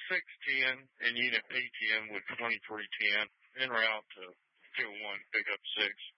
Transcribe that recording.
610 and Unit P10 with 2310 en route to 201 pick up 6.